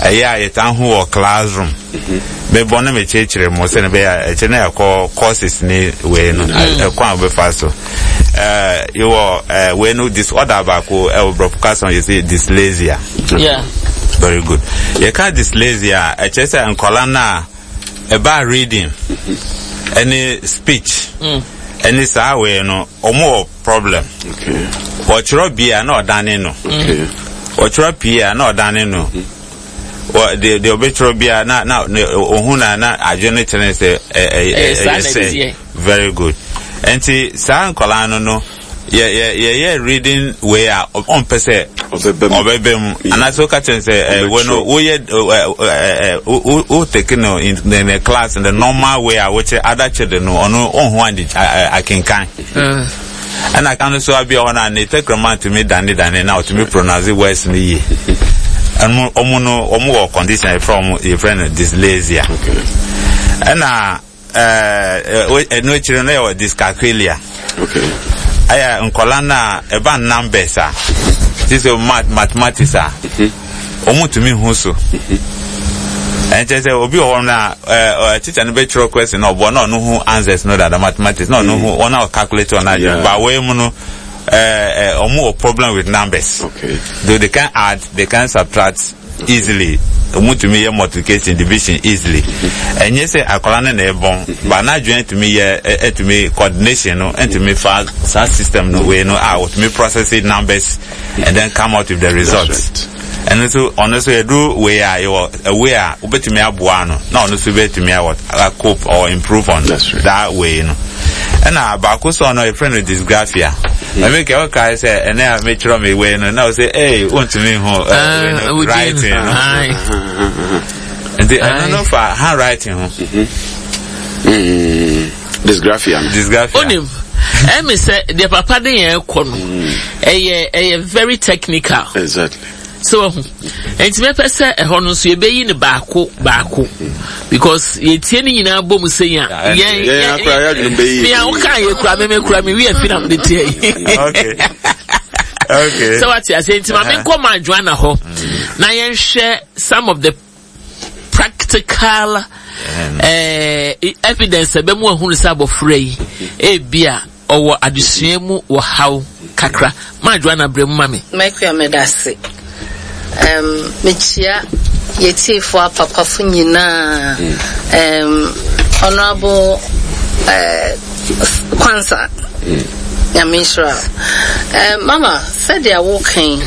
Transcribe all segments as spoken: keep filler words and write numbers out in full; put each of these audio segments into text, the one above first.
yeah, it's a whole classroom. Be born me chechere mo se ne be a che na call courses ni we no e kwa be faso. Uh, you are uh, we know disorder back ko e broadcast on you say dyslexia. Yeah. Very good. You can't dyslexia e che say nkola na about reading any speech mm. any say we no omo problem. Okay. What you be na odane no. Okay. What you be na odane no. Well, the the obituary be na na ohuna na adwene chene say eh very good. Enti sa nkola no no yeah yeah yeah reading where on pese obebem and I so catch say when we who take no in the class in the normal way which other children no on on andi I can can and I can so be on and take command to me than than now to me pronounce words ni and omo omo condition from your friend dyslexia. Okay. And uh uh no children or dyscalculia. Okay. Aya nkola na eba numbers ah. This is math mathematics ah. Omo to me hu so. And just say obi o na uh teacher no be throw question no but no no who answers no that mathematics no no who on our calculator na but we mu no uh omo problem with numbers. Okay. Though they can add, they can subtract easily. Omo to me multiplication division easily. And you say akola na e bon but na join to me eh to me coordination no and to me fast system no way no out to me processing numbers and then come out with the results. And so honestly you do where you are aware obetimi aboa no na honestly betimi what cope or improve on right. that way no. And uh back so no a friend with dysgraphia. I make your guy say and then I make sure me way no now say hey want to me who writing no. And the, I don't know for handwriting huh? Mm, dysgraphia dysgraphia onim eh me say the papa dey e kono eh eh very technical. Exactly. So enti me pese e ho no so e be yi ne baako baako because ye tie ni nyina bom say ya ye ya kura ya dum be yi me an ka ye kura me me kura me we afinam de tie. Okay. Okay. So what you say enti ma me kom adwana ho na ye hwe some of the practical uh, evidence be mu ahunu say abofrei e bia owo adesua mu wo haw kakra ma adwana brem ma me make you medase um mechia yetifo papa fu nyina um honorable uh Kwanza Nyamishra um mama said they are walking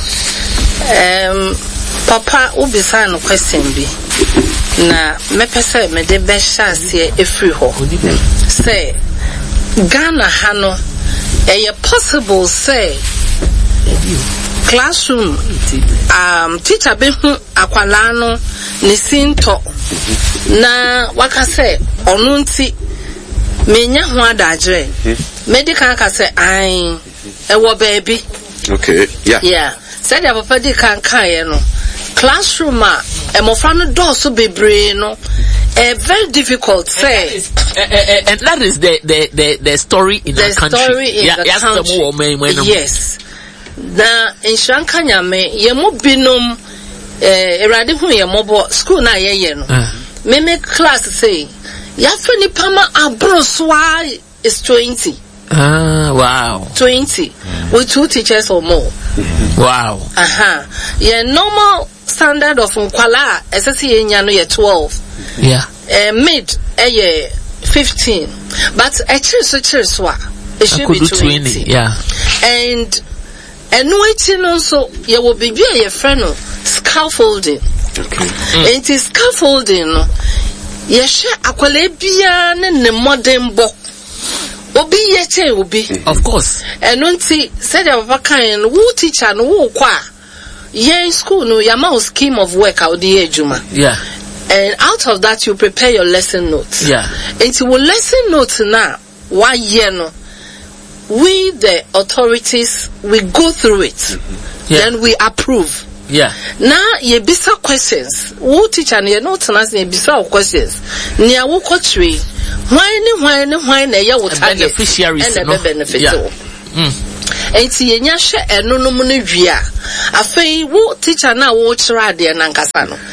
um papa ubisa no question bi na me pese me de be chance efri ho say Ghana hano e possible say classroom um teacher be hu akwala no ni sinto na waka say onu nti menya ho adagre medical ka say ai e wo baby. Okay. Yeah. Yeah. Said ya papa di kan kan ye no classroom a e mo fra no do so bebre no eh very difficult say and that is, uh, uh, and that is the the the, the story in the our country. Story in yeah, the yeah, country. More, more, more, more. Yes. Na inshanka nyame ye mo binom eh erade hu ye mobo school na ye ye no me me class say ya fani pama abroswa is twenty. Ah, wow. twenty mm. with two teachers or more. Mm-hmm. Wow. Aha. Ye normal standard of nkwala esese ye nya no ye twelve. Yeah. Eh mid eh ye fifteen. But e chiri so chiri so a it should be twenty. Yeah. And and no eti no so ye will be be ye friend no scaffolding. Okay. Mm. And it is scaffolding no ye share akwala bia ne ne modern bo obi ye che obi of course and nti said papa kan who teacher no who kwa ye in school no your mouse scheme of work out the ejuma. Yeah. And out of that you prepare your lesson notes. Yeah. And you will lesson notes now one year no we the authorities we go through it. Mm-hmm. Yeah. Then we approve. Yeah. Now ye bisa questions. Who teacher ye no tenas ye bisa questions. Ni a wo kotwe. Why ni why ni why na ye wo target beneficiaries and no. the benefit. Yeah. Mm. Enti yenya hwe eno no mu no wi a afei wo teacher na wo kira de na nkasa no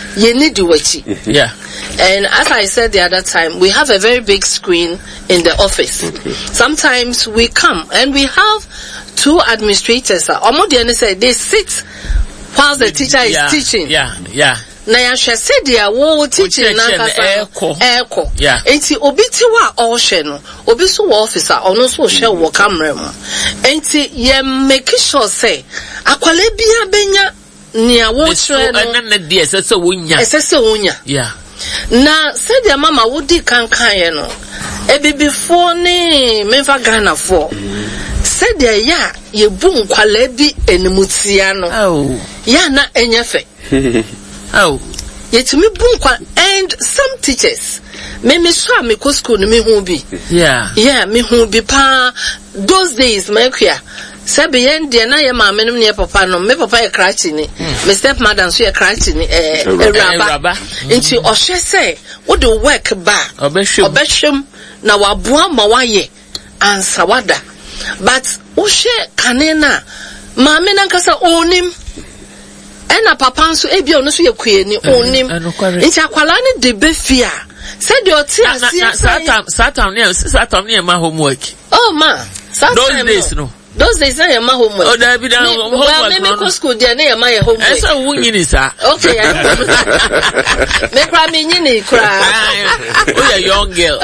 you need to watch it. Yeah. And as I said the other time, we have a very big screen in the office. Okay. Sometimes we come and we have two administrators. Omodiani said they sit while the teacher is yeah, teaching. Yeah, yeah. Na ya hwese dia wo teaching na kasa eko yeah enti obi ti wa o hwe no obi so wo officer ono so hwe wo camera mu enti ye make sure say akwale bia benya nia wo hwe no na na dia sese wonya sese wonya yeah na said dia mama wo di kankan ye no ebibifo ni memfa Ghana for said dia ya ye bu nkwale bi enimutia no oh ya na enyefe oh, yet me bunkwa and some teachers me me so me ko school me hu bi yeah yeah me hu bi pa those days my kwia sabe yen de na ye ma me no ne papa no me papa e krachi ni me step madam so ye krachi ni eh eraba nti o hwe say wo de work ba obehwem na waboa ma waye ansa wada but wo hwe kanena ma me nankasa onim ena papa nso ebia ono so yekue ni onim nti akwala ne de befia said the oti asia satam satam ne satam ne ma homework oh ma satam those days no those days na ma homework oh da bi da homework well me me school dia na ma ye homework esa wo nyini sa okay me kra me nyini kra oh you young girl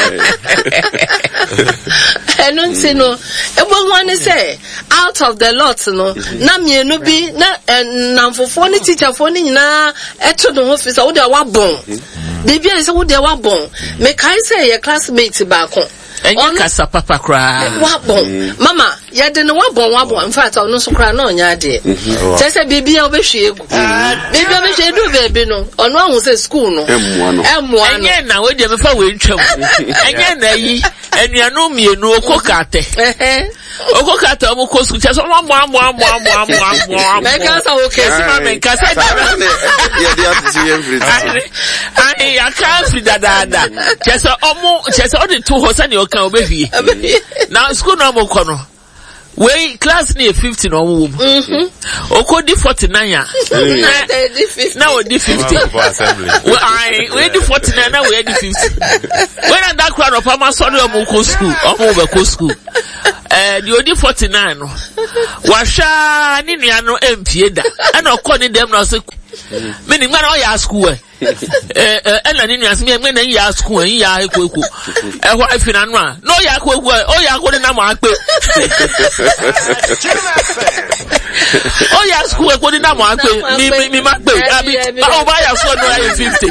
eno nti no ebo hwane say out of the lot no na mienu bi na namfofo ni teacher fo ni nyina eto do officer wo de wa bon de bia say wo de wa bon me kai say your classmate ba ko enya kasa papa kra wa bon mama ya de no wa bon wa bon in fact ono so kra na onya de say say bibia obehwe egu bibia obehwe edu baby no ono ahun say school no emwa no emwa no enya na we de me fa we ntwam enya na yi enuanu mienu okokate eh okokate omo ko school say so mo mo mo mo mo mo me ka sa okay si ma me ka sa ya dia ti everything ai ya ka fi dada dada say omo say o de to ho say ne o kan obehwie na school no mo ko no we class near fifty no wo mhm okodi forty-nine ya na we di fifty we I we di forty-nine na we di fifty when that crowd of farmer sorry omo ko school omo be ko school eh di odi forty-nine no wa sha ni nua no empie da e na okọ ni dem na so me ni ngba na o ya school eh eh na ni nua se me na ya school en ya eko eko e ho afina no a no ya eko eko o ya ko ni na mo ape oh yeah, school eko ni na mo ape mi mi ma pe abi ba o ba ya so no ya fifty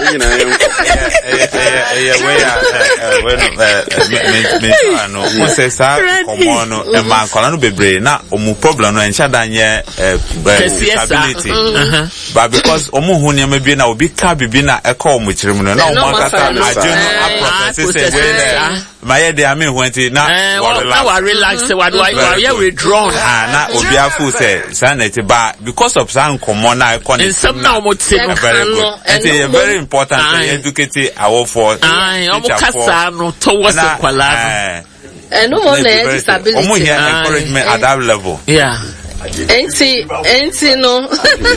eh yeah we are when me me no mo se sa komo no e ma kola no bebre na omu problem no encha danye stability but because omu hu ne ma bi na obi ka bibi na eka omu kirem no na omu kasa ajo no process we my de ami hu enti na wa relax wa do ya withdrawn ah na obi afu say sanity ba because of san common na iconic some na omo te no very good it's very important to educate our for ah omo kasa no towards the kwala and no more disability omo here encouragement at that level yeah enti enti no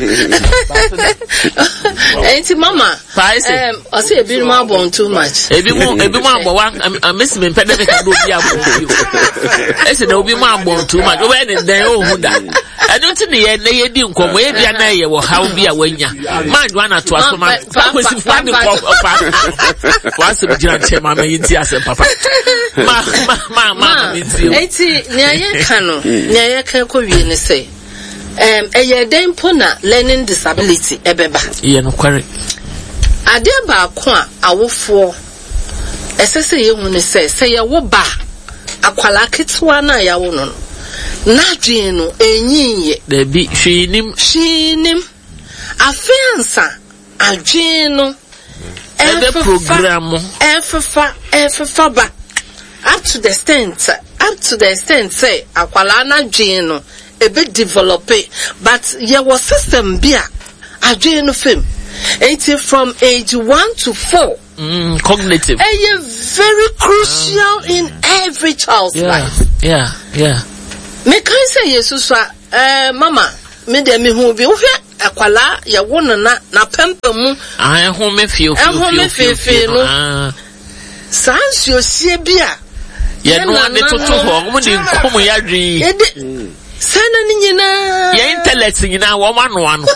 enti mama um I say ebi mo born too much ebi mo ebi mo abo wa miss me pede me ka do bi abo ese na obi mo abo too much obi ne den o hu da enu ti ne ye ne ye di nkomo e bia na ye wo how bi a wanya man do na to aso ma ko si fa de ko pa wa se bi jira che ma me yiti ase papa ma ma ma mi ti enti ne ye ka no ne ye ka ko wie ne say um eye den pona learning disability ebeba ye no kware ade ba ko a awofo esese ye hu ne say say ye wo ba akwala ketwa na ya wo no na dwen no enyiye da bi hwinim hwinim afiansa adwen no e program effa effa ba up to the extent up to the extent say akwala na dwen no e be develop but ye was system bia adwen no fem eighty from age one to four mm, cognitive e very crucial uh, in every child's yeah, life yeah yeah me kan say yesu so eh mama me de me hu bi wo hwe akwala ya wona na na pempemu ah ehun me fio fio fio no sansi osie bia ye no ane toto ho mo de nkomo ya dwi sana ni nyina ye intellect nyina wo ma no ano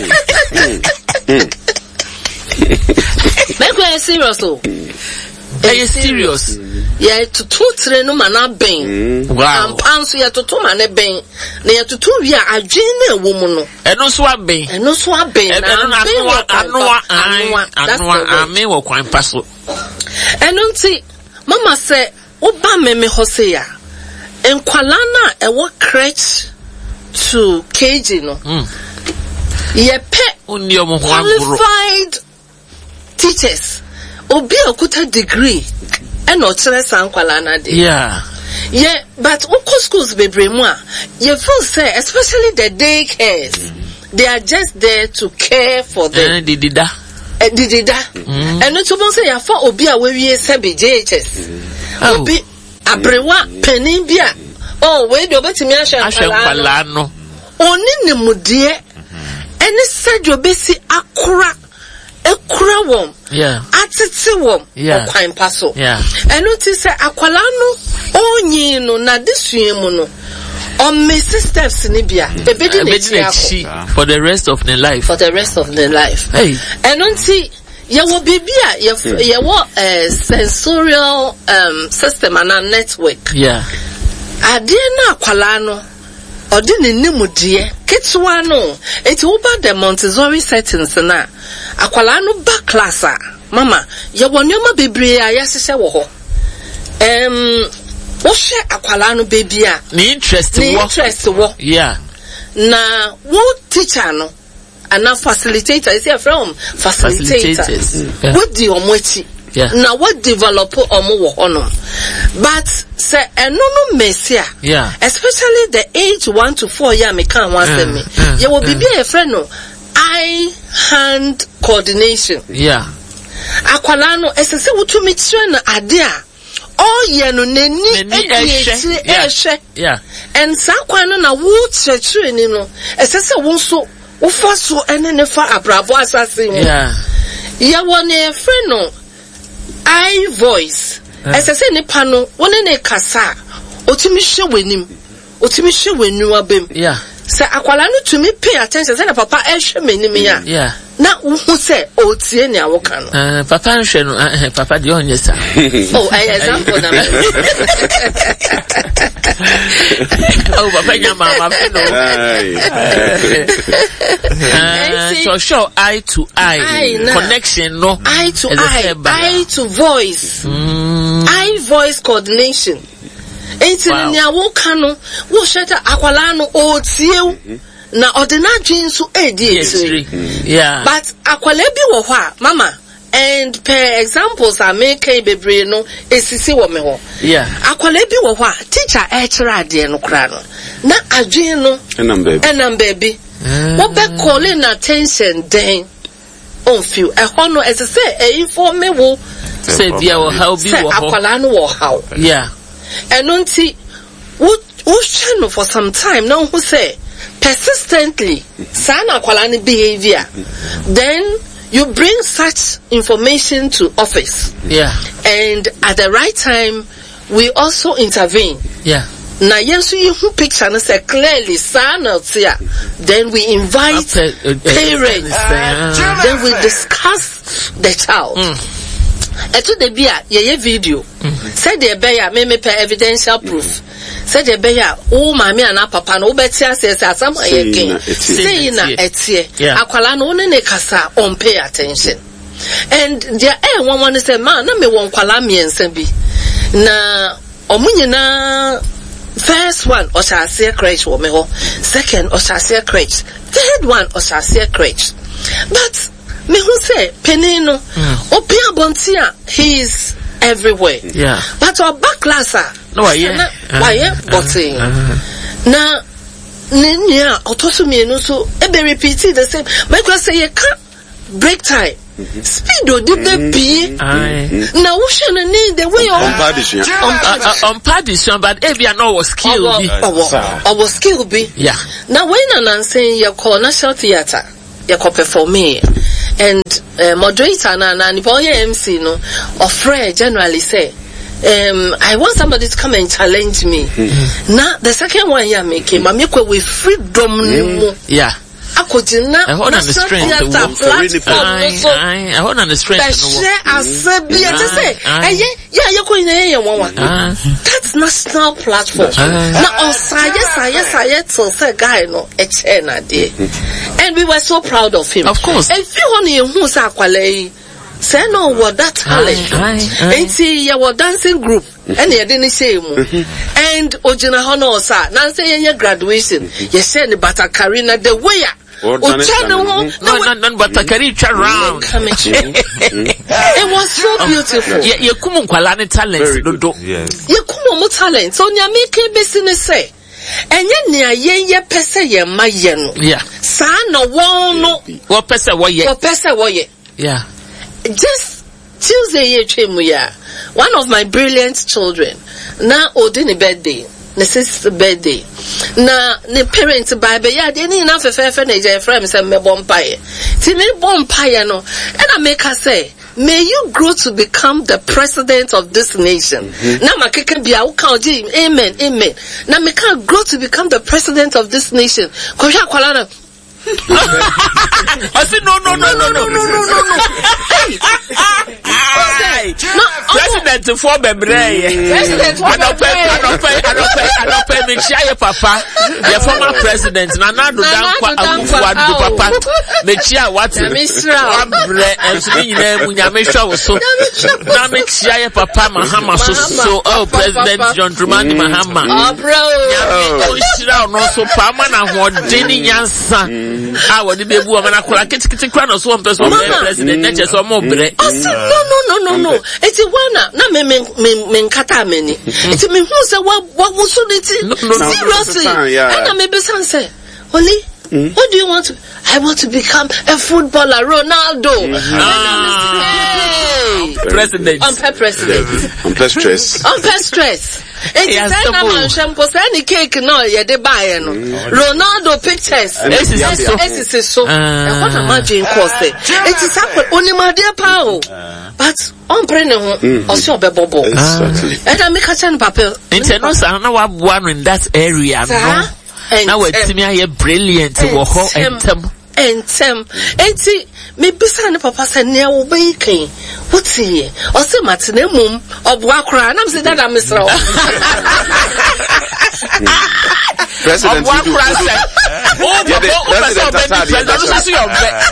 make we serious o are you serious ye tutu tre no mana ben wow ampanso ye tutu mane ben na ye tutu wi adwen na wo mu no eno so aben eno so aben na anwa anwa anwa anwa ame wo kwan paso eno nti mama se oba meme hose ya enkwala na ewo crèche to K G no mm ye pe oni omo ho aguro qualified teachers obi okuta degree and o chere san kwala na de yeah yeah but oko schools bebre mu a you feel say especially the day cares mm. they are just there to care for them eh didida eh didida and no to bon say ya for obi a we wie se be J H S obi abrewa penin bia oh we do betimi ahwe kwala no oni ne mudie ene sajo besi akura ekura wom yeah atete wom yeah okwan paso yeah eno ti se akwala no onyi no na desue mu no on me steps ni bia ebedi na chi for the rest of the life for the rest of the life hey eno ti ye wo bibia ye ye wo uh, sensorial um system and network yeah ade na akwala no odi ne nimudie ketwa no eti wo ba the Montessori settings na akwala no ba class a mama ye wonoma bebre a yesese wo ho em wo hwe akwala no baby a ni interest wo interest wo yeah na wo teacher no ana facilitator is here from facilitator what the omochi yeah na what develop omo wo hono but say eno no mesia yeah especially the age one to four year me kan wan say me ye wo bibi e friend no eye hand coordination yeah akwala no esese wutumi kire na ade a all ye no nani ehwe ehwe yeah and sakwan no na wo chechire ni no esese wo so wo fa so ene ne fa abrabo asase mu yeah ye won e friend no I voice esese ni pa no woni ne kasa otimi hwe wanim otimi hwe wanu abem yeah se akwala no tumi pay attention se na papa ehwe manim ya yeah na uhu se otie ni awoka no eh papa nhwe no eh papa de onye sa oh I example na oh papa nya mama no eh so show eye to eye, eye connection no eye to eye eye to voice mm. eye voice coordination enti ni awoka no wo sheta akwala no otie na ordinary nso edi etiri yeah but akwala bi wo ho a mama and per examples I make bebre no esisi wo me ho yeah akwala bi wo ho a teacher e kira ade no kra no na adwen no enam baby enam baby wo be calling attention then on feel e ho no as say e inform me wo say bia wo how bi wo ho akwala no wo how yeah eno nti wo wo channel for some time now who say persistently sana kwalani behavior then you bring such information to office yeah and at the right time we also intervene yeah na yesu you picture na say clearly sana tia then we invite okay, uh, parents uh, then we discuss the child mm. eto de bia ye video said the bear me me per evidential proof said the bear o mama and papa no beti ase asam again say na etie akwala no ne kasa on pay attention and there eh one one say man na me won kwala miensa bi na omunyina first one osase crèche wo me ho second osase crèche third one osase crèche but me who say penino obi abontia he is everywhere yeah but our back class no why yeah why yeah but na ninya otoso mienu so e be repeat the same my class say you can break time speed o di be na wo hwe no need the way on padison on padison but ebia no was skill be or was skill be yeah now when I'm saying your call national theater you can perform and uh, moderator na na nipo M C no offer generally say um I want somebody to come and challenge me. Mm-hmm. Now the second one you make him I make with freedom mm. yeah akojina I hold on the strength to platform I hold on the strength to share asabi I just say eh yeah you ko ina ye won that's national platform na osaye saye saye to say guy no e che na dey and we were so proud of him of course if you want you hu sa kwala yi say no what that talent and see your dancing group and you didn't say mu and ojina hono sa na say your graduation you say the bata karina the way no, no, no, but I carry it around. It was so beautiful. Yeah, you come on, quality talent. Yes. You come on, talent. So you make a business say. And you near ye ye pese ye ma ye no. Yeah. Sa no one no. What pese wo ye? What pese wo ye? Yeah. Just Tuesday ye chemu ya. One of my brilliant children. Na odini birthday. Ne sister birthday. Na ne parents Bible ya de ni na fefefe na je friend say me bompaye. Ti me bompaye no. And I make her say, may you grow to become the president of this nation. Mm-hmm. Na makeke bia wo kan ji amen amen. Na me can grow to become the president of this nation. Ko hwa kwala na I said no no no no no no no no no. No, president for bebre. President for bebre. I don't pay, I don't pay, I don't pay. Me chia papa, your former president. Nana do dankwa akufuwa do papa. Me chia what? Me sra. Abre ensumi nyina mu nyame hwa so. Na me chia papa Mahama so so. Oh President John Dramani Mahama. Oh bro. Nyame o sra no so pa ma na ho deni nyansa. Ah, what the baby woman akola kitikiti kwa no so one person president na che so mo bre. No no no no no. It's one na me me me nkata meni. It's me who say what what was so it seriously. And me be say, "Only what do you want to I want to become a footballer, Ronaldo." Mm-hmm. Ah, president. On per president. On per stress. On per stress. It's a sign of a shampoo, any cake, no, yeah, they buy no. Ronaldo pictures. This is so. This is so. And what imagine cost it? It is happening only my dear pal. But on prene also be bobo. And I make a chan papel. Internal, I know one in that area. Now it's me, I brilliant. And and um and see me bisa papa say na wo be kan wuti o se matene mum oboa kra na me say dada misra o president oboa kra say o president so your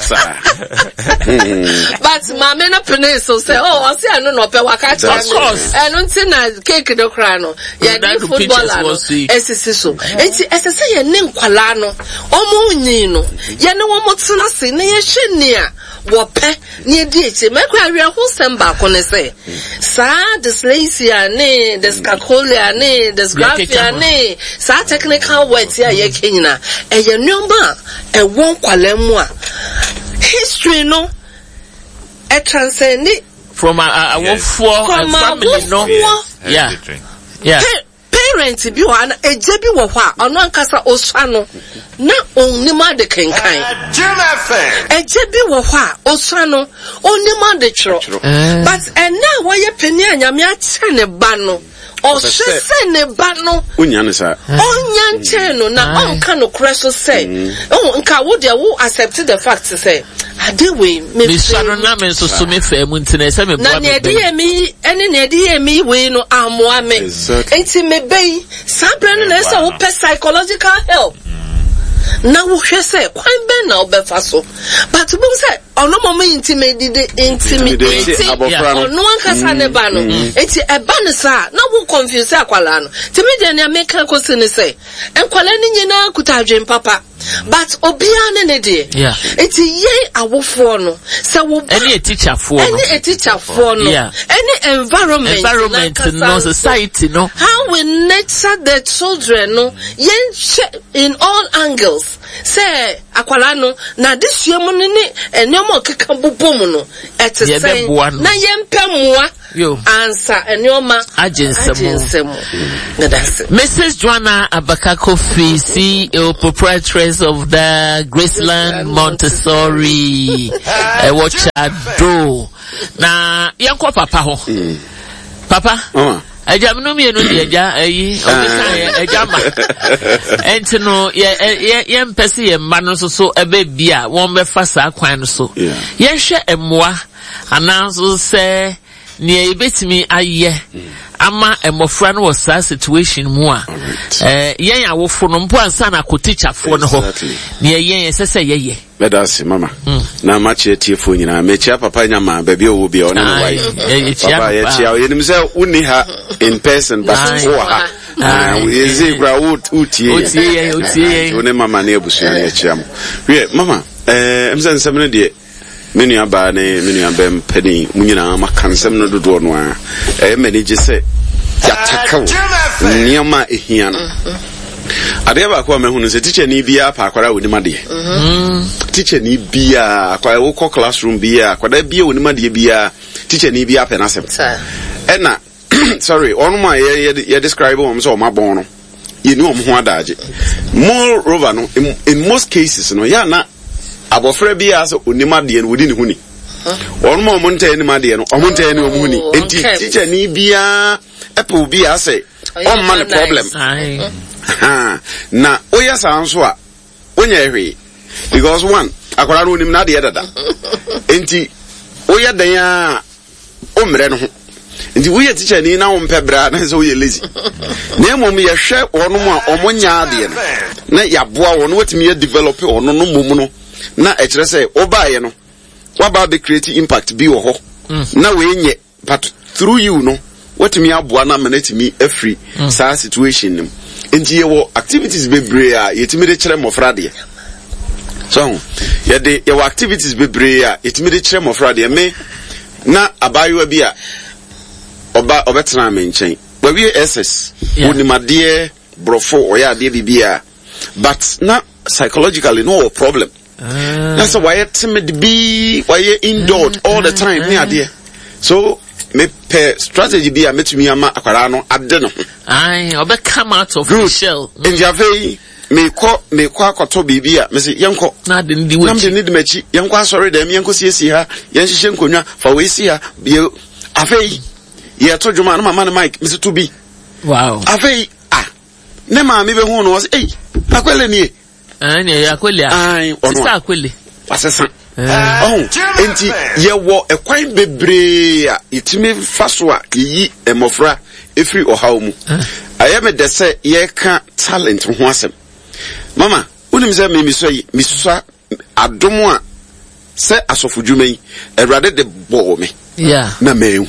but mama na pene so say oh o se anu no pe waka cha enu nti na cake do kra no ya di footballer no esisi so enti esese ye ne nkwala no omo nyi no ye ne wo motuna se ne ye hwenia wo pe ne di eche mekwa awie ho semba ko ne se sa dyslexia ne dyscalculia ne dysgraphia ne sa technical words ya ye kenyina e ye nyoma e won kwala mu a history no e transcend from a a, a, yes. a family no yeah yeah parents bi wa na eje bi wo hwa ono ankasa osua no na onima de kenkan eje bi wo hwa osua no onima de chro but and now why ye peni anyame a che ne ba no o se ne ba no onya ne sa onya nche no na onka no kreso say oh nka wo de wo accept the fact say ade we me me swaro na me so so me fa mu ntine se me bua me na ne de mi ene ne de mi we no amoa me enti me bei sabre no na say wo psychological help na wo hwe say kwan ben na obefa so but we say ono mama intimidate intimidate ono ankasa ne ba no enti e ba ne sa na wo confuse akwala no timi de ne ameka ko se ne say enkwala ni nyina kutadwen papa but obia ne ne de enti ye awofo no say wo any teacher for no any teacher for no any environment environment no society no how we nurture the children no yen in all angles say akwala no na desua mu ne enyomo keka bobom no etesen na yempemmoa yo ansa enyomo aginsemo that's Missus Joanna Abakako Fee, C E O proprietress of the Graceland Montessori e watch do na yanko papa ho papa oh Eja mno mi enu di eja eyi obeka eja ma enti no ye ye ye mpese ye mma no so ebe bia won be fa sa kwan no so ye hwe emoa ananso se ne ebetimi aye ama emofra no was that situation mu a eh yen awofo no mpo ansa na ko teacherfo no ho ne yen sese ye ye bedasi mama na machi etiefo nyina mechi papa nyama baby owo bia ono no wai papa ye chia ye nim se uni ha in person but wo ha ah we ezi gra utie utie utie one mama na ebusuan ye chia mo we mama eh emse nsem ne de menu aba ne menu aba mpani munyina makansem no dodo no a eh manage se ya takaw nioma ehia no ade ba ko amehunu se teacher ni bia pa akwara woni made mhm teacher ni bia akwara wo ko classroom bia akwara bia woni made bia teacher ni bia pe na sem ena sorry onu ma ye ye describe o so ma bon no ye ni o ho adaje moreover no in, in most cases no ya na abofra bia so oni made no wodi ni huni onu ma o monta ni made no o monta ni o huni enti teacher ni bia epo bia say o man problem ha na oya sanso a onya ehwe because one akwara no nim na de dada enti oya dan a o mre no ho enti we teacher ni na o mpebra na so oya lazy na emom ye hwe ono mu a omonya ade no na ya boa wono watimi ya develop ono no mom no na e kire say obaye no waba be create impact bi wo ho na we nye but through you no watimi aboa na manatimi afri sa situation nim enti yewo activities bebre a yetimi de kire mofra de so ye de yewo activities bebre a yetimi de kire mofra de me na abayo bi a oba obetena me nchen we we ss onimade brofo oya de bibia but na psychologically no problem uh, that's why it timid be why indoor all the time near there so me per strategy be a metumi ama akwara no ade no ai obe come out of the shell enjave me ko me ko akoto bibia me se yenko na de ndi wuchi na de ndi machi yenko asori dem yenko siesi ha yenhihye nkonwa fa we si ha be afei ye to dwuma na mama na mic me se to bi wow afei ah ne ma me be hu no was eh akwele ni ah ne akwele ai ono sa akwele wasesa oh enti ye wo ekwan bebre a itimi faso a yi emofra efri ohaw mu ayeme de se ye ka talent ho asem mama unim se me miso yi misusa adomo a se asofodwuma yi erade de bo me yeah na mehu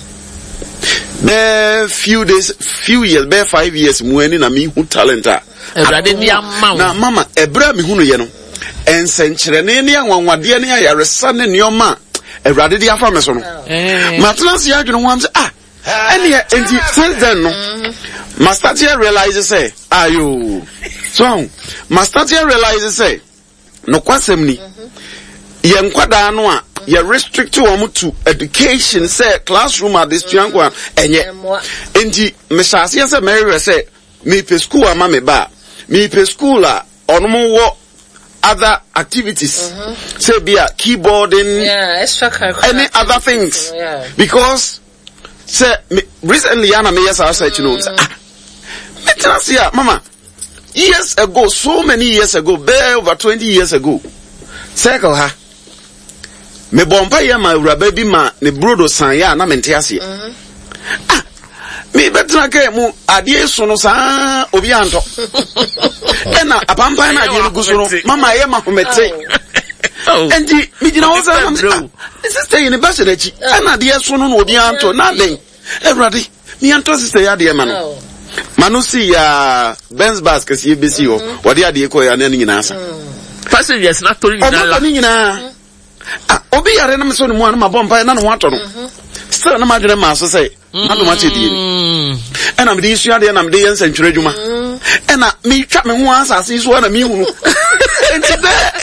be few days few years be five years mu ani na me hu talent a erade di amount na mama ebra me hu no ye no ensenkyere ne ne anwanwade ne ayaresa ne neoma erade di afa me so no matnas ya dwene ho am say ah ene enti since then no master here realize say ayo so master here realize say no kwasem ni ye nkwada no a ye restrict wo to education say classroom at this tuanko enye enti me shase say me say me pe school ama me ba me pe school a onomo wo other activities mm-hmm. say be a keyboarding yeah extracurricular any other things yeah. because say me, recently Anna me yes I said you know ah me tell mama years ago so many years ago bare over twenty years ago circle ha me bompa ya ma urabe bi ma ne brodo san ya na mente ase ah me betra ka mu ade so no sa obi anto ena apampa na ade no gusoro mama ye ma homete endi mi gina wo sa na sister ye ne ba se dachi ena ade so no no obi anto na den everybody mi anto sister ya de ma no manusi ya Benz bus kasi besi ho wode ade ko ya na nyina asa passengers na tori nyina la nyina ah obi yare na me so no mu na bompa na no wato no still na madre ma so say na do ma chedi ni ena me di isu ade na me de yensa ntwere dwuma ena me twa me ho asase so na me hunu enti be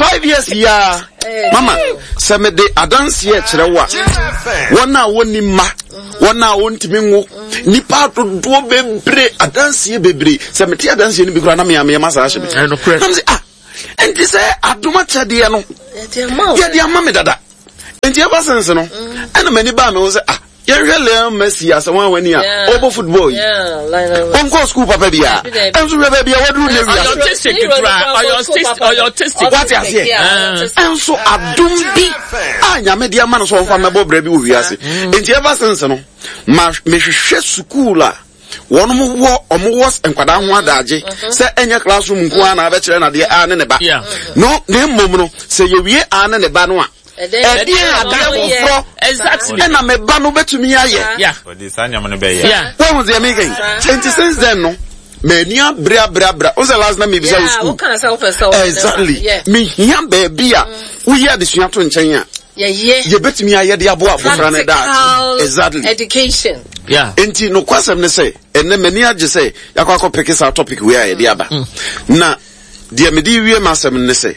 five years ya mama se me de adanse e kire wa wona woni ma wona wontimi ngo nipa dodo bebre adanse bebre se me ti adanse ni bi kura na me am masa ahye bi am say ah enti se adoma chade no ye de ama me dada enti eba sense no ena mani ba me wo say ah ye hwele Messi as one when ya obo football yeah like on school papa bia enso we bia wadu na wi autistic or your autistic or your autistic what you say enso adum bi anya me dia ma no so fa mebo bra bi wo wi ase enti ever since no ma me hwehwe school a wono mo wo omo wo enkwada ho adaje se enya classroom nko ana abe kire na de a ne ne ba no ne mmom no se ye wie a ne ne ba no a edi adafo exactly na me ba no betumi aye yeah for this anya no be yeah what was the making twenty since then no me nia bra bra bra o se last na me bisa school exactly me hia baby a wo ya de sua to nchen a yeah yeah ye betumi aye de abo afofra na da exactly education yeah enti no kwasem ne say enne me nia je say yakwa ko pick this topic we aye de aba na de me di wie masem ne say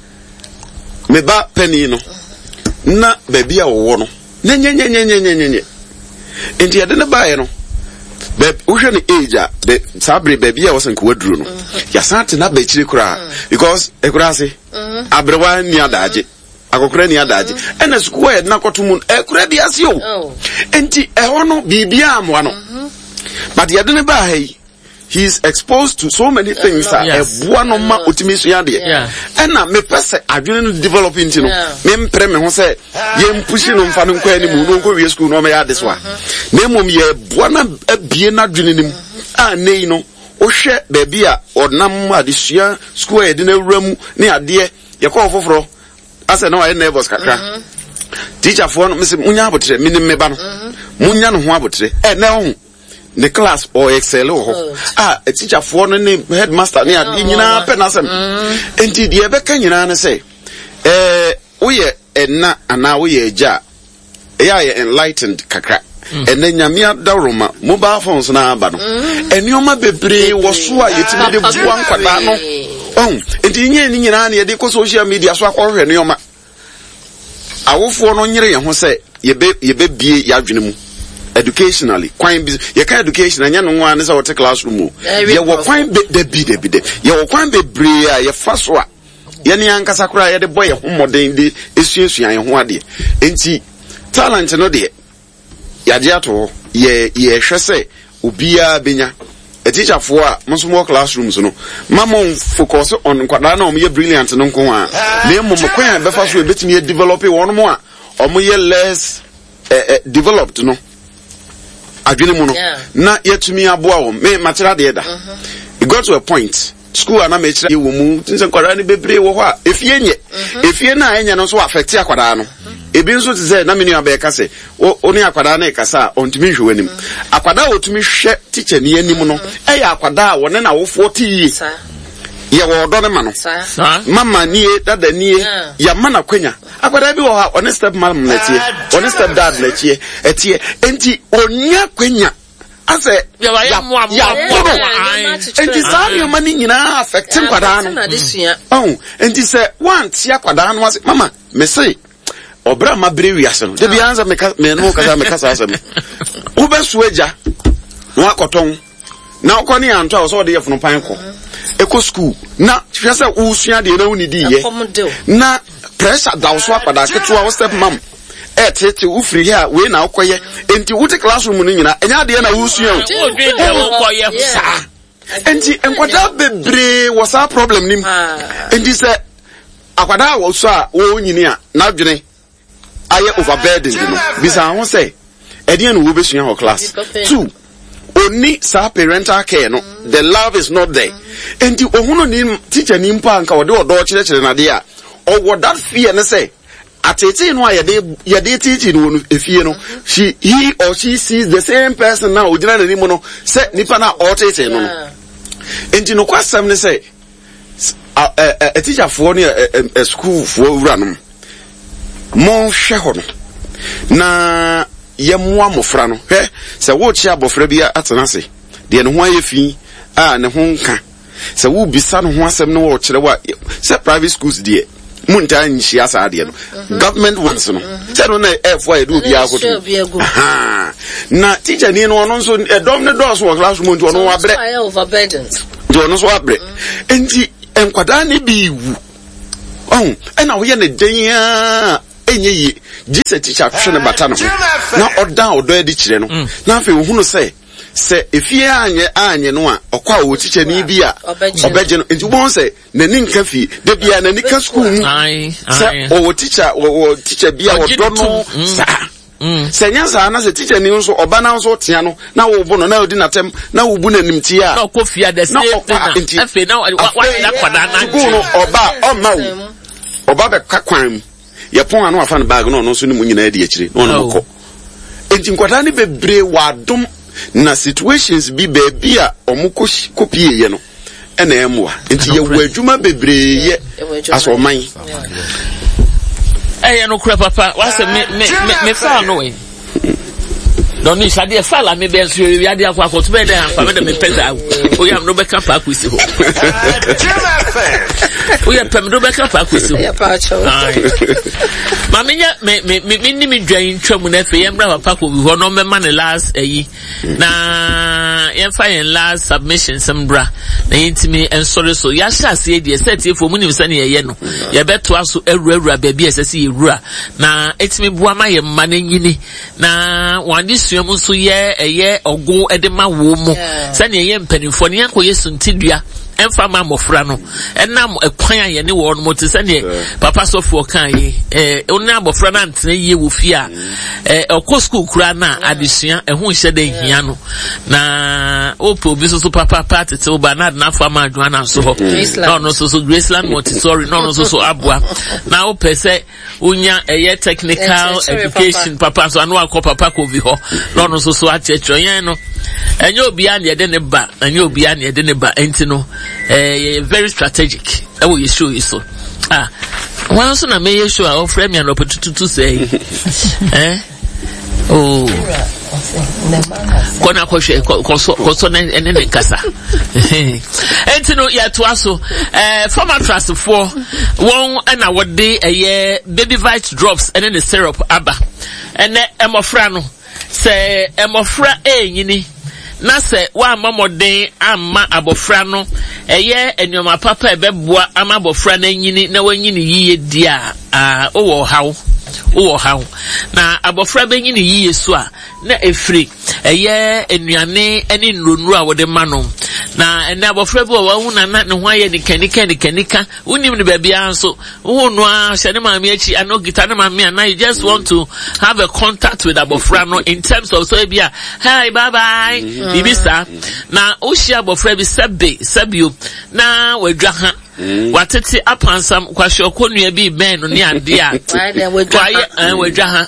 me ba penny no na baby a wo no nye nye nye nye nye nye nye enti ade ne bae no be wo hwe ne age a be sabre baby a wo sen ko waduru no ya sante na ba chire kura because e kura se abrewa ni adaje akokura ni adaje ena school e na kotomu e kura bi ase o enti e ho no bibia amwa no but ya de ne ba hai he is exposed to so many things that yes. Ebuwa no ma otimi so yade and na me pese adwene no developing no me mpre me ho se ye mpushi no mfa no kwa ni mu no ko wie school no me ya this one na mom ye ebuwa na abie na adwene nim a nei no o hwe ba bia onam adesua school e de na wuramu ne ade ye ko foforo ase na wa neighbors kakra teacher for no me se munya abotre me ni me ba no munya no ho abotre e na ho the class or excel oh ah a teacher for no name headmaster ne ade nyina pe na sem enti de be ka nyina na say eh woye enna ana woye agya e ya enlightened kakra enne nyamia dawroma mobile phones na aba no enioma bebre wo so a yetimi de buwa nkwada no oh enti nye ni nyina na ye de ko social media so akohwe enioma awofo no nyire ye ho say ye be ye be bie ya dwene mu educationally kwan ye ka education anya no nwa ne say what classroom ye wo kwan be bi de bi de ye wo kwan be bre a ye fa so a ye ne ankasa kura ye de boy ye homoden de esuesua ye ho ade enti talent no de ya je ato ye ye hwese obia benya a teacher for mo so classrooms no mama focus on kwada na o ye brilliant no nko a na mo mo kwan be fa so e betimi develop won mo a o mo ye less uh, uh, developed no adwene mu no na yetumi aboa wo me material de da it got to a point school ana me kire wo mu tinse kwara ne bebre wo ho a efie nye efie na enya no so affect akwara no ebi nso tze na me nua be ka se oni akwara na e kasa ontumi hwe wanim akwara otumi hwe teacher ni anim no e ya akwara wo ne na wo forty years ye wo do ne ma no mama nie dada nie ya mana kwenya akwara bi wo ha one step mom na tie one step dad na tie etie enti onya kwenya ase ya ya kono enti sari mani nyina affect kwada no oh enti se one tia kwada no ase mama me say obra ma brewi ase no de bi anza me me no kaza me kasa ase me wo be sueja no akoton na okoni anto a so de yefunu pan ko eko school na hwese usua de na unidi ye na pressure da so akwada ketua wo step mam e tete ufiri here we na okoye enti wuti classroom no nyina enya de na usua okoye sa enti enkwada bebre was a problem nim enti se akwada wo so a wo nyini a na dwene aye overburden no bisa ho se ede no wo besua ho class two oni sa parental care no the love is not there enti ohuno ni teacher ni mpa anka wo de odo kire kire na de a or what that fear na say atete no aye de ye de teaching no efie no she he or she sees the same person now ojina na nimu no say nipa na otete no enti no kwasam ne say a a teacher for no a school for wura no mo hwe ho no na ye moa mofra no hwe se wo chi abofra bia atena se de ne ho ayefi a ne ho nka se wo bisa no ho asem no wo kire wa se private schools de munta nhyia saa de no government ones no say no na F Y do bia akoto aha na teacher ni no no so edom ne do so classroom nti ono wabre overburdened do no so wabre enti enkwada ne bi wu oh ena wo ye ne den enye yi gise teacher hwe ne bata no na odan odo edi kire no na afi wo hunu say se efie anye anye no a okwa wo teacher ni bi a obeje no enti won say nani nka fi de bia nani ka school mu se o teacher o teacher bia odo no sa se nya sa na se teacher ni nso oba na nso tia no na wo bo no na odi natem na wo bu nanim tia na kofia de se afi na wa na kwada na no oba o ma wo oba be kakwan ye pon anu afa no bag no no so ni mu nyina adi akire no no ko enti nkwata ni bebre wadom na situations bi baby a omuko kopie ye no ena emwa enti ye wadwuma bebre ye aso man eh no kura papa wa se me me me fa no we don't need shade fa la me be so wi ade akwa akoto be dey amfa me de me pesa o ya no be ka pa kwisi ho o ya pem do be ka pa kwisi ho ya pa cho ma me me me me ni me dwan twam na fe yem bra papa ko bi ho no me ma ne last ayi na yem fa yen last submission some bra na yintimi ensori so ya sha se die set e fo mu nim se ne ye no ye beto aso awurawura ba bi esese ye wura na etimi bua ma ye ma na nyini na wandi suamu so ye eye ogo edema wo mu se ne ye mpanifo ne yanko yesu ntidua emfa ma mofra no enam ekwan aye ne wo no moti se ne papa sofo kan yi eh ona mofra na ntene ye wo fi a eh okọ school kura na adesua ehun hye de hia no na opo bi so so papa party te oba na na fa ma adwa na so ho no no so so Graceland Montessori no no so so abua na o pese unya eye technical education papa so anu akọ papa ko vi ho no no so so achecho yen no enyo obi a ne de ne ba enyo obi a ne de ne ba enti no eh very strategic e wo show you so ah one so na me show a offer me an opportunity say eh oh kona ko hwe ko so na ene ne kasa enti no ya to aso eh former trust for won na wode eye baby vite drops ene ne syrup aba ene emofra no se emofra enyini na se wa mamoden amma abofra no eye enyoma papa ebeboa ama abofra na nyini na wanyini yiye dia a owo hawo owo hawo na abofra benyini yiye so a na efri eye enuane eni nronu a wode mano na ena abofra bi wa hu na na ne ho aye ni kanika ni kanika unim ni baabi anso hu no a hye ne maami achi ano gita ne maami and you just want to have a contact with abofra no in terms of so bia hi bye bye bibisa na o hye abofra bi sabe sabio na wadwa ha watete apansam kwahye okonua bi ben no ne ade a kwaye wadwa ha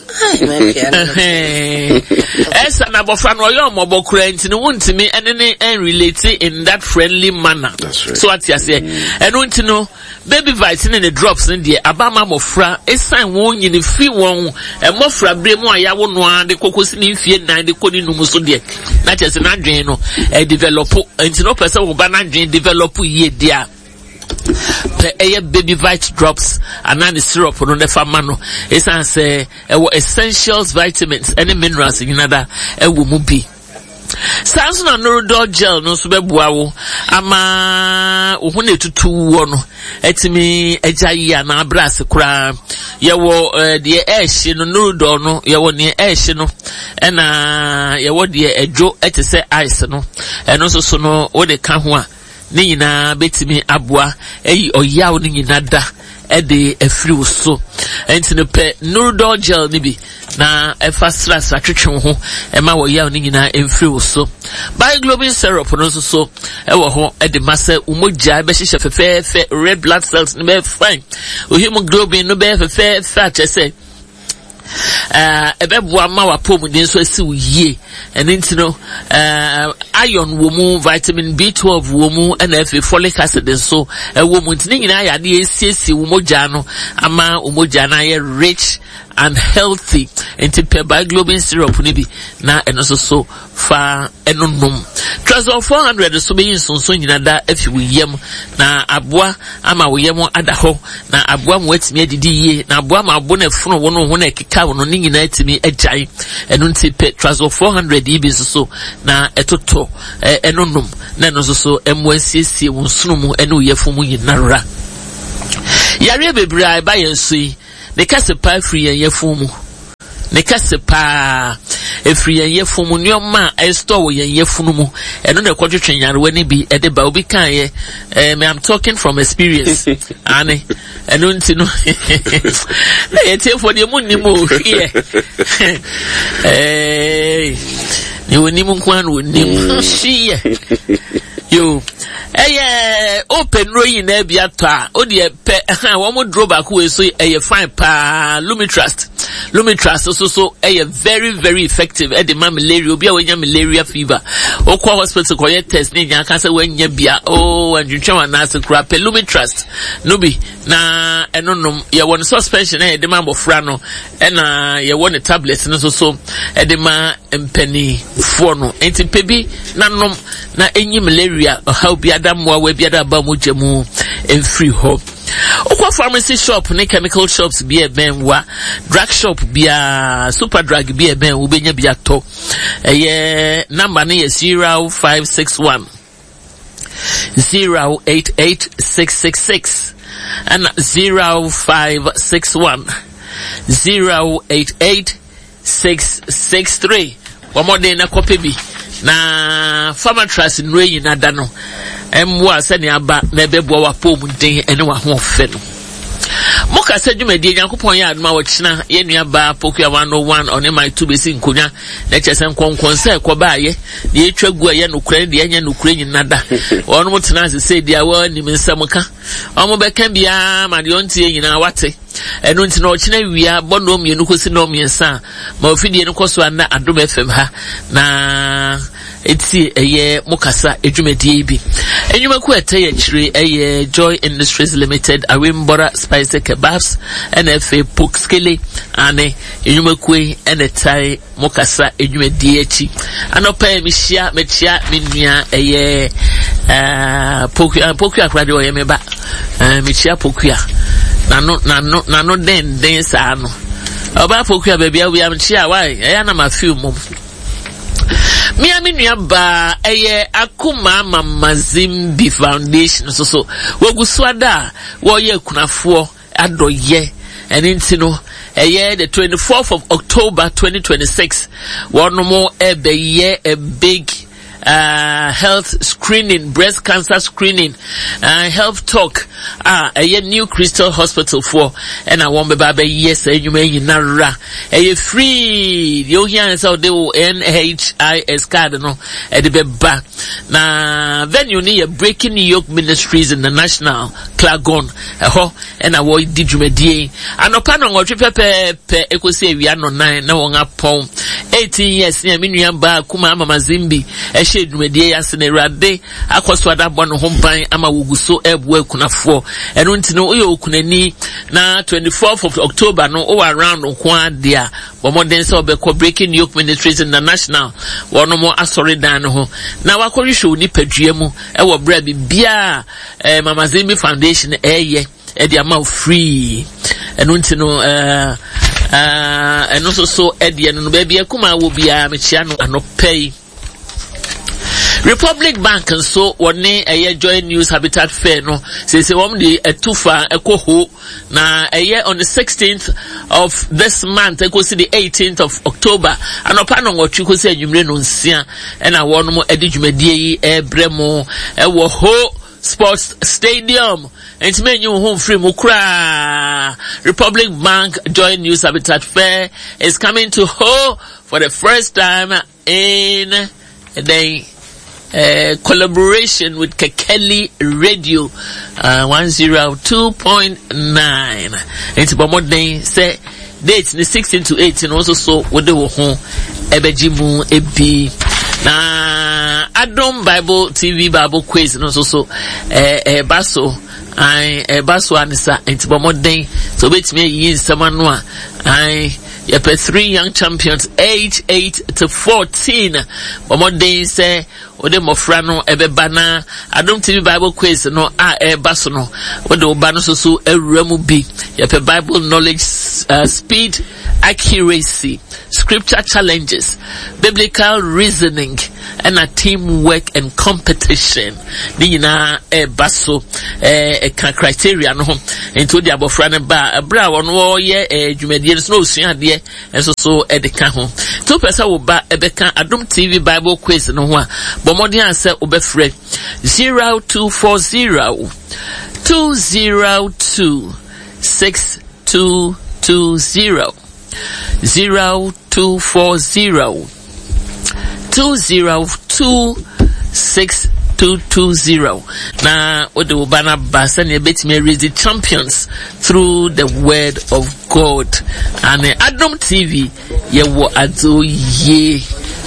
esa na abofra no yo mobokura ntini wuntimi ene ne en relate in that friendly manner. Right. So what you say eno ntino baby vite ne drops in there abama mofra esan won nyini fi won e mofra bre mu aya wo no ade kokosi ne fie nan de koni numu so de na chese na dwen no e develop ntino person wo ba na dwen develop ye dia the air baby vite drops and then the syrup on the farm no it's say essentials vitamins any minerals in another e wo mu bi sans na Norodol gel no so bebua wo ama wo ne tutu wo no etimi ejayi na abras kura ye wo de esh no Norodol no ye wo ne esh no ena ye wo de edwo etese ice no eno so so no wo de ka ho a ni nyina betimi aboa eyi oyaw ni nyina da e de afri so enti no pe Norodol gel ni bi na efa stress atwetwe ho e ma wo yaw ni nyina emfri so Bioglobin syrup no so so e wo ho e de masa umogya be hye fefefe red blood cells ni be fine o hemoglobin no be fefefe a chese uh ebeboa ma wapom den so asi uye ene ntino uh iron wo mu, vitamin B twelve wo mu, and F folic acid so e wo mu ntini nyina ya de esiesi wo moja no ama wo moja na ye rich and healthy into globin syrup ni bi na eno so so fa eno nom Trazol four hundred so be yin so nyina da afi wo yam na aboa ama wo yam ada ho na aboa mo atimi adidi ye na aboa ma abo na funu wo no ho na keka wo no ni nyina atimi agyan eno nti pe Trazol four hundred ibi so so na etoto eno nom na eno so so emo asiesie wo sunu mu eno yefo mu yinara yare bebra ba yensu ne kase pa free yen yefo mu ne kase pa e free yen yefo mu nyoma e store wo yen yefo mu eno na kwotwetwe nyare wani bi e de ba obi kan ye eh me I'm talking from experience ane eno nti no e tie for de mu ni mo here eh ni woni mu kwan woni mu hie yo eh open royi na bia to a o de pe ha wo mo draw back we so eh fine pa Lumitrust Lumitrust so so eh very very effective eh the malaria obi a wanya malaria fever o kwa hospital ko ye test ni nya kan say wanya bia o anjutwa na se kura pe Lumitrust no bi na enonom ye won suspension eh de ma bofra no eh na ye won tablet no so so eh de ma empani fo no enti pe bi na nom na enyi malaria how bi adamwa we bi adaba mo jemu en free hope okwa pharmacy shop ne chemical shops bi e ben wa drug shop bi a super drug bi e ben wo benya bi ato eh number ne zero five six one zero eight eight six six six and zero five six one zero eight eight six six three one more day na kope bi na Pharmatrust nwe na da no emwa se ne aba na ebeboa wapom den ene wa ho fe no moka se dwumadi Nyankopon ya aduma wo kina ye nua ba Pokua one oh one on my two besi nkonya na chese nkonkon se koba ye na etwagu ye nokure de enya nokure nyina da ono mutena se se dia wa nim nsamka omo beka bia ma de ontie nyina wate eno nti na okina wia bono mienu kosi no miensa ma ofidie no koso ana Adom F M ha na eti eye mukasa edwumadi bi enwuma ku ete ye chire eye Joy Industries Limited Awimbora Spice Kebabs N F A Pokskele ane enwuma ku ene tai mukasa edwumadi echi anopa mi hia mechia menua eye eh Pokua Pokua krade o ye meba eh mechia Pokua nano nano nano den den sa no oba Pokua baby a we am chia why eh na ma feel mom mi aminua ba eye Akuma Mamazimbi Foundation so so woguswada wo ye kunafo adoye eni ntino eye the twenty-fourth of October twenty twenty-six one more ebe ye a big uh health screening, breast cancer screening, uh health talk ah uh, a New Crystal Hospital for and I want be baba yes and you may nara a free you hear so they will N H I S card no at the back na venue near a Breaking New York Ministries in the National Clagon a ho and I want did you medie and no pan on trip pe pe equity we are no nine no one upon eighteen years near Miniam Ba Akuma Mamazimbi Medie yasene rade akwaswada bono homban ama wuguso ebu ekunafo eno ntino oye okunani na twenty-fourth of October no o around nko dia bomodern se obekọ Breaking New York Ministries International wono mo asori dan ho na wakori show ni padua mu e wo bra bibia eh Mamazimbi Foundation eye e dia ma free eno ntino eh eh eno so so e dia no ba bia kuma wo bia mechia no anopei Republic Bank and so one a Joy News Habitat Fair no say say one the a tufa a koho na a year on the sixteenth of this month I go see the eighteenth of October and upon on what you could say you may no see and I want more edijumedi e bremo e wo ho Sports Stadium and menu home free mukra. Republic Bank Joy News Habitat Fair is coming to Ho for the first time in a day. Uh, collaboration with Kekeli Radio uh, one oh two point nine. It's Bomodne say date the sixteen to eighteen also so with the home ebejimu ebi na Adom Bible T V Bible quiz no so so eh eh baso I eh baso anisa enti bomoden so bet me yin samanwa I yep, three young champions, age eight to fourteen. Bomoden say, Ode Mofrano, Ebe Bana, Adom T V Bible quiz, no, ah, eh, basono, Ode Obano Susu, e Remu B. Yep, Bible knowledge, uh, speed, accuracy, scripture challenges, biblical reasoning, and a teamwork and competition. Nina, eh, baso, eh, criteria, no, into the Abofrane ba, a bra, one war, yeah, eh, Jumedians, no, see, dear, and so so, edeka home. Two person will ba, Ebeka, Adom T V Bible quiz, no one. Bomodian said Obefred zero two four zero two zero two six two two zero zero two four zero two zero two six two two zero. Now what the Ubana Basan you bet me raise the champions through the word of God and uh, Adom T V ye wo ado ye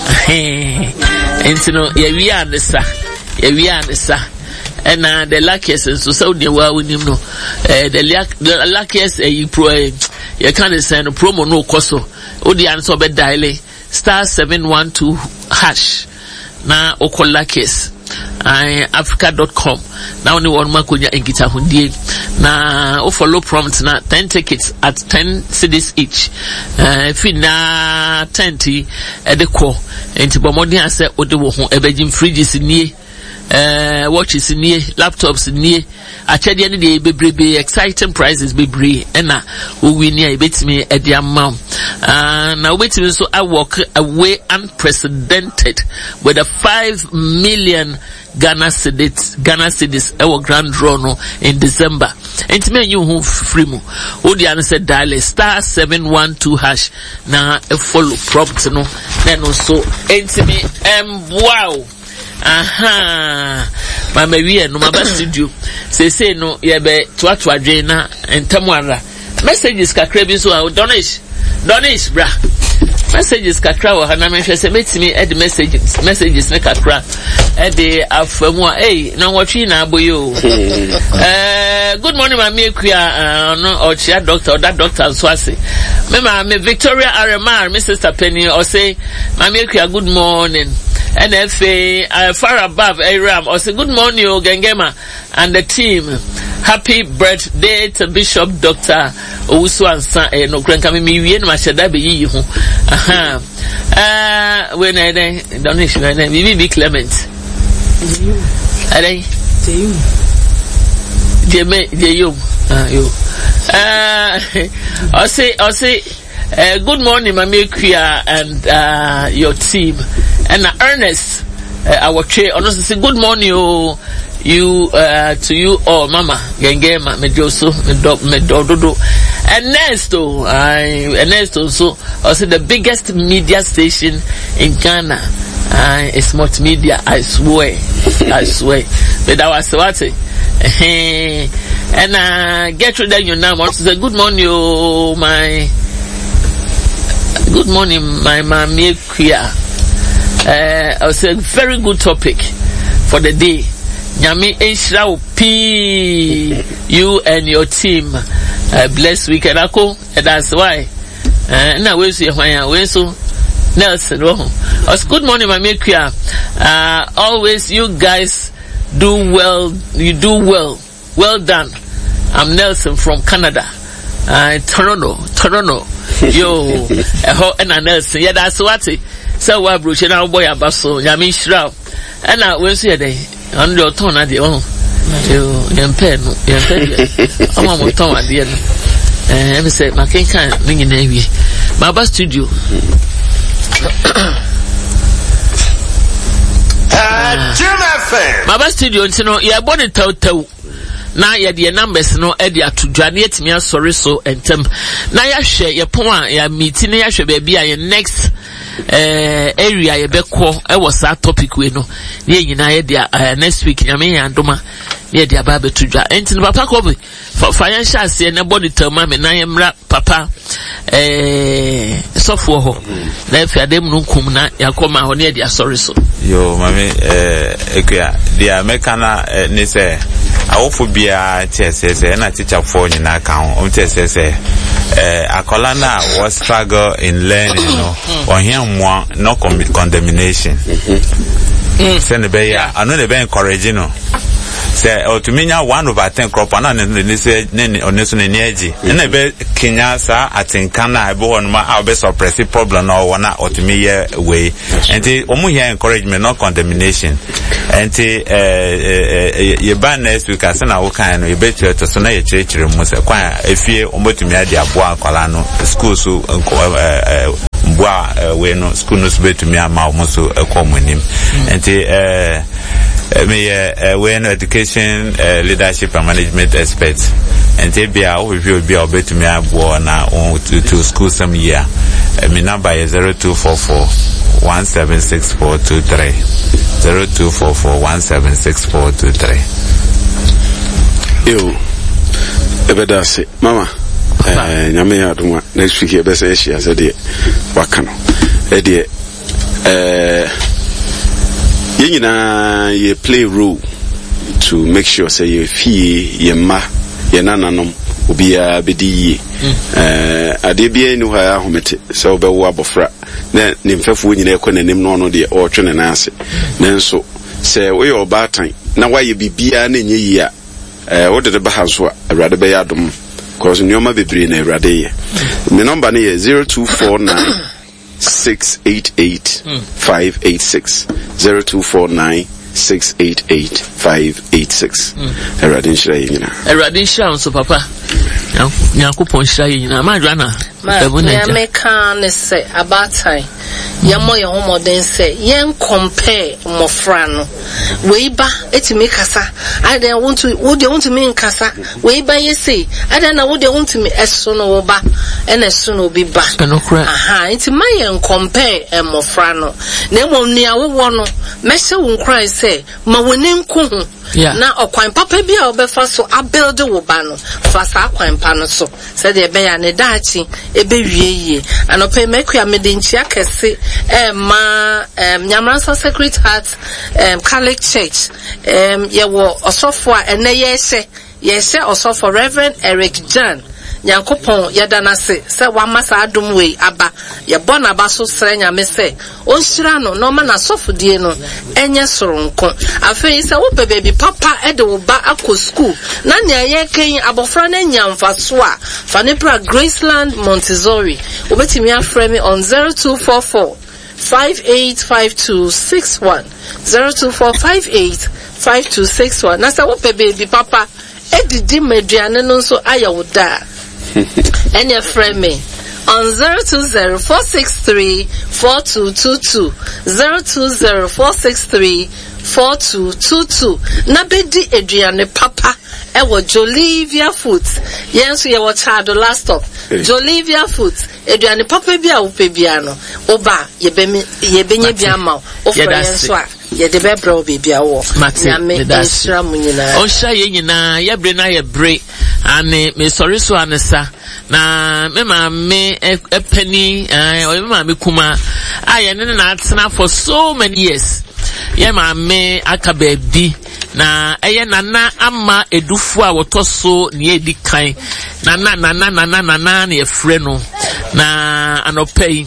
and you know, yeah, we are the sa, yeah, we are the sa, and uh, the luckiest, and so so the well, we know, uh, the luck, the luckiest, uh, you pro, you can't send a promo no coso, or the answer be dial star seven one two hash, na oko luckiest. I africa dot com now only one man kunya engita hundie na o follow prompt na ten tickets at ten cedis each uh fina twenty edeko enti bomodi ase ode wo ho ebegim fridges nie uh watches nie laptops nie achede ne de bebrebe exciting prizes bebre na o win ya ebetimi e de amount uh na obetimi so I walk away unprecedented with a five million Ghana cedis Ghana cedis our grand draw no in December enti me you who free mo odi an said dial star seven one two hash na e follow prompt no then also enti me em wow aha mama wie no maba studio say say no ye be to to adwen na entamwara messages kakra bi so a donish donish bra messages kakra wa na me hwese metimi ed messages messages ne kakra ed afamu eh na wotwi na aboyo eh good morning mama ekua no ochia doctor that doctor so ase me ma me Victoria Aremar me sister Penny or say mama ekua good morning and if uh, far above Aram or say good morning o Gengema and the team happy birthday to Bishop Doctor Owusu Ansa eh no kranka me wie no macheda be yi ho aha uh when I donation and B B Clement Adey Jeyum Jeme Jeyum ah yo uh I say I say uh, good morning Mama Kuya and uh your team and uh, Ernest uh, our chair honestly say good morning oh you uh to you all mama gengema mejoso medo medododo Ernesto I Ernesto so also the biggest media station in Ghana uh, it's multimedia I swear I swear but I was what and uh get rid of your name also say good morning oh my good morning my mommy Kuya uh I was a very good topic for the day. Nyami Enshra P you and your team uh, blessed weekend ako and that's why uh, na we see why we so Nelson oh good morning my Mekuya uh always you guys do well you do well well done. I'm Nelson from Canada uh Toronto Toronto yo uh, and Nelson yeah that's what so wa bro she na boy abaso Nyami Enshra and na we see there on the turn at the oh you pen you pen I'm on turn at the end eh me say making kan me na wi my bus studio uh Jim F M my bus studio you know you born in tau na ya the numbers no e dia to dwane etimi asori so entem na ya hwe ye pon a ya meeting ya hwe ba bia ye next eh area ye be ko e was that topic we no ye nyina ye dia uh, next week nyame ya ndoma near the ababe to dra. And in Papa Kobe for financial say and body to mammy, and I am rap Papa eh software ho. Therefore, them no come na yakoma ho near the sorry so. Yo, mammy, eh, the Americana, ni say, I offer be a chess, and I teach a phone in account, on chess, eh, Akolana was struggle in learning, you know, or him one, no condemnation. Send the bay, I know the bay encouraging, no. Say, oh, to me, one over ten crop, and then they say, on this one in Yaji. And a bit Kenya, sir, I think, can I go on my best oppressive problem or one or to me way. And the Omu here encouragement, not condemnation. And the, uh, your ban next week, I send our kind of bet you to Sonay Church, must acquire a fear or to me at the Abua Colano, school, so, uh, Bois, when school knows better to me, I'm almost a common him. And the, uh, me uh, we no education uh, leadership and management experts and they be our review be obey to me abo na to to school some year uh, my number is zero two four four one seven six four two three zero two four four one seven six four two three. Yo ebedase mama eh nyame aduma next week e be say share say de wakano e de eh Yina ye play role to make sure say ye fee ye ma ye nananom obia bedi eh ade bia ni ha ahomete say obewo abofra na nimfefo nyina ekọ nanim no no de o twene na ase nanso say we your batan na waye bibia na nye yi a eh wo de ba haso a awrade be yadom cause nyoma bebre na awrade ye me number na ye zero two four nine six eight eight five eight six zero two four nine six eight eight five eight six. Eradin shira yina. Eradin shira so papa. Nyankopon shira yina. Ma dwana. Ma ya meka ne say about time. Yamo ye homoden say yen compare mofra no. We ba etimi kasa. I dey want to wo dey want to me nkasa. We ba ye say I dey na wo dey want to me eso no wo ba. En eso no bi ba. Aha, enti ma yen compare mofra no. Na emo nua wo wo no. Me se wo nkran say ma woni nko ho. Na okwan papa bi a obefa so a build wo ba no. Fa sa akwan pa no so. Se de be ya ne daachi ebe wie yie. Anope mekua medinchi akese eh ma um Nyamransa Sacred Heart um Catholic Church um ye wo osofo a ene ye hye ye hye osofo Reverend Eric John Nyankopon yada se se wa masa adum we aba ye bona ba so sre nyame se onhyira no no ma na sofodie no enye soronko afei se wo baby papa e de wo ba akọ school na ne ye kan abofra na nyamfa so a fa ne pra Graceland Montessori obetimi afre me on zero two four four five eight five two six one zero two four five eight five two six one na se wo baby papa edidi meduane no so ayawoda and your friend me on zero two zero four six three four two two two zero two zero four six three four two two two na bedi eduane papa e wo Jolivia Foods yenso ye wo child last stop Jolivia Foods eduane papa bia wo pe bia no oba ye be ye benye bia ma o fo yenso a ye de bebra o bibia wo nyame esra munyina o sha ye nyina ye bre na ye bre ane me sorry so anesa na me ma me epani eh o me ma me kuma aye ne na atena for so many years ye ma me akababi na eye nana ama edufu a wotoso ne edi kan nana nana nana nana na efre no na anopei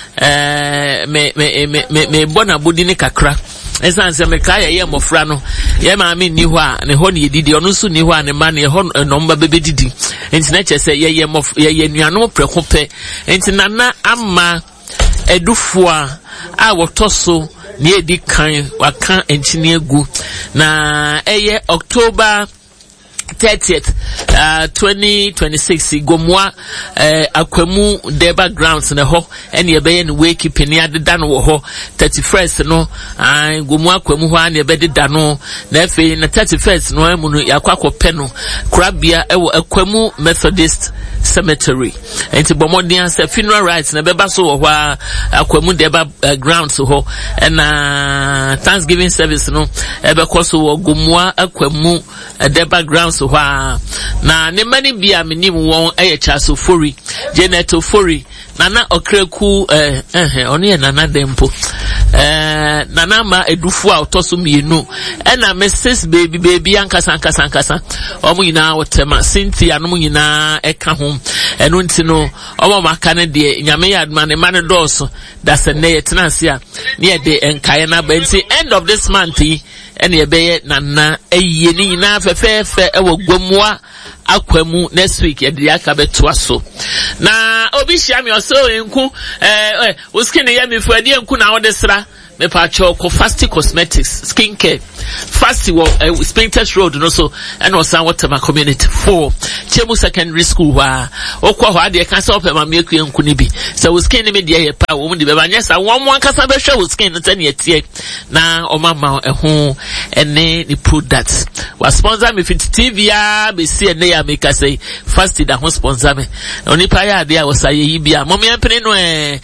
eh me me me me bona bodi ne kakra esan se me kaya ye mofra no ye ma me ni ho a ne ho ne yedidi ono so ni ho a ne ma ne ho no mba bebedidi enti na che se ye ye mof ye ye nuano preko pe enti nana ama edufu a a wotoso ne edi kan waka enchine egu na eye October thirtieth uh twenty twenty-six Gomwa uh Akwemu Deba grounds na ho ene ye be ye wake peni adeda no ho thirty-first no an Gomwa Akwemu ho an ye be deda no na efe na thirty-first no emu no yakwa kope no krabia e wo Akwemu Methodist Cemetery. And to Bomodian say funeral rites na beba so wo hwa akwamu deba ground so ho and uh, Thanksgiving service no ebe koso wo gomua akwamu deba ground so hwa na ne mani bia menim won eye chaso fori Janeto fori nana okreku eh eh oni e nana dempo eh nana ma edufu a otoso mienu e na Missus baby baby ankasa ankasa ankasa omo nyina wotema Cynthia no nyina eka ho eno ntino omo maka ne de nyame ya adma ne mane doso that's a ne tenancy a ne e de enkae na banti end of this month ene e beye nana eye ni nyina fefefe e wo gwamua akwamu next week e de aka beto aso na obi hia me oso enku eh uskini ya me fuadi enku na odesra me pa choko Fasty Cosmetics skincare Fasty wo uh, Spintex Road no so and osan Waterma community four Chemu secondary school wa okwa ho ade kan se ope ma me eku enku ni bi so uskini me de ye pa wo mu de be ba nyesa won mo ankasa be hwe uskini nta ne tie na o mama ehu ene ni products wa sponsor me fit T V a be see ene ya make say Fasty da ho sponsor me oni pa ya ade a wosaye yi bia mo me empene no eh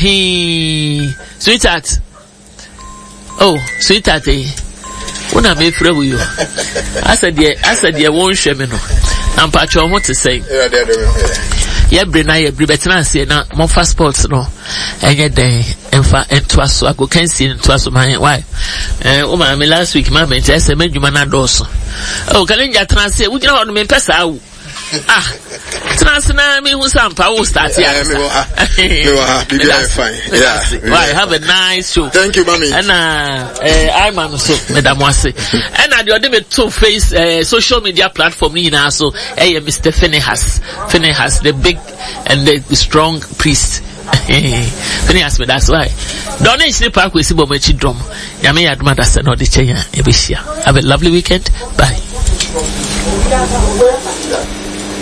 eh sweetheart. Oh, sweetheart, una me frɛ wo yo. Asa de asa de won hwɛ me no. Na mpacho ho te sɛ. Ya bre na ya bre betena ase na mo fast sports no. Enye den emfa ento aso ago kan si ento aso man why? Eh o ma me last week ma me tell say medwuma na doso. Oh, kan nja transe, wo gina ho no me pesa wo. Ah, transna me who sampa will start here. Yeah, me will happy, be fine. Yeah, right. Have a nice show. Thank you, mommy. And uh, I'm on so, Madam Wase. And I do the two face uh, social media platform. You know, so hey, Mister Phinehas, Phinehas, the big and the, the strong priest. Phinehas, but that's why. Donation park with Sibo Mechi drum. Yami Admada Sanodi Chenya Ebishia. Have a lovely weekend. Bye.